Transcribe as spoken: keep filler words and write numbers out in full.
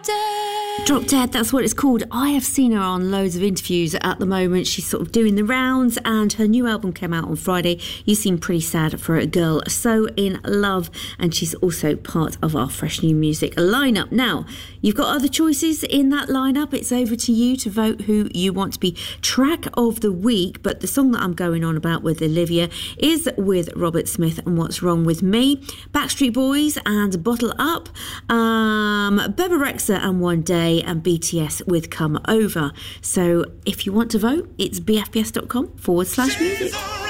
Dead. Drop Dead, that's what it's called. I have seen her on loads of interviews at the moment. She's sort of doing the rounds, and her new album came out on Friday. You seem pretty sad for a girl so in love, and she's also part of our fresh new music lineup. Now, you've got other choices in that lineup. It's over to you to vote who you want to be track of the week, but the song that I'm going on about with Olivia is with Robert Smith and What's Wrong With Me, Backstreet Boys and Bottle Up, um, Bebe Rexha and One Day, and B T S with Come Over. So if you want to vote, it's bfbs.com forward slash music.